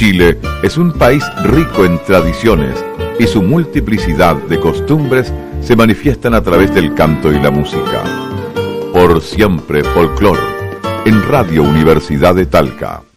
Chile es un país rico en tradiciones y su multiplicidad de costumbres se manifiestan a través del canto y la música. Por siempre folclor, en Radio Universidad de Talca.